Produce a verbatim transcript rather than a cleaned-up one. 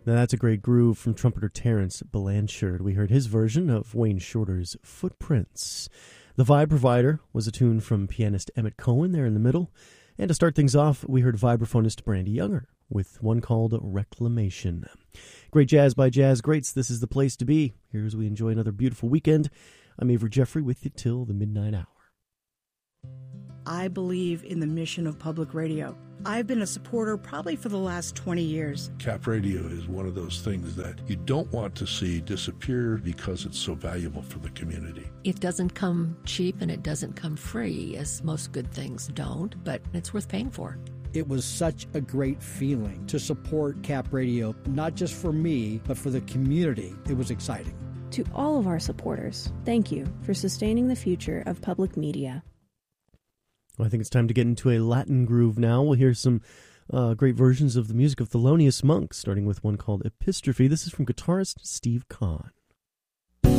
Now that's a great groove from trumpeter Terrence Blanchard. We heard his version of Wayne Shorter's Footprints. The Vibe Provider was a tune from pianist Emmett Cohen there in the middle. And to start things off, we heard vibraphonist Brandy Younger with one called Reclamation. Great jazz by jazz greats. This is the place to be. Here as we enjoy another beautiful weekend. I'm Avery Jeffrey with you till the midnight hour. I believe in the mission of public radio. I've been a supporter probably for the last twenty years. Cap Radio is one of those things that you don't want to see disappear because it's so valuable for the community. It doesn't come cheap and it doesn't come free, as most good things don't, but it's worth paying for. It was such a great feeling to support Cap Radio, not just for me, but for the community. It was exciting. To all of our supporters, thank you for sustaining the future of public media. Well, I think it's time to get into a Latin groove now. We'll hear some uh, great versions of the music of Thelonious Monk, starting with one called Epistrophe. This is from guitarist Steve Kahn.